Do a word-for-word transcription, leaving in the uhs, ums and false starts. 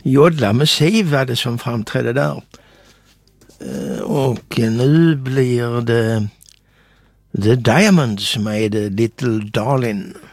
Jodla med Siv var det som framträdde där. Och nu blir det The Diamonds med Little Darling.